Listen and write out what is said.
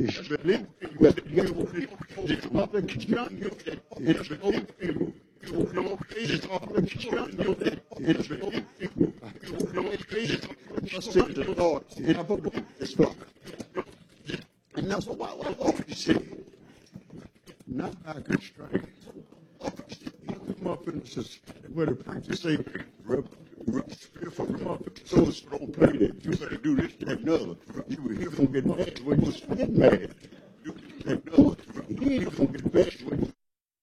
Israeli, but it's not the Christian, it's and that's what I always say. Not by constraint. Come up and says, where the preacher say, if a so don't play that, you better do this, that, and other. You were here from getting mad when you was getting mad. You that, he ain't gonna get mad when you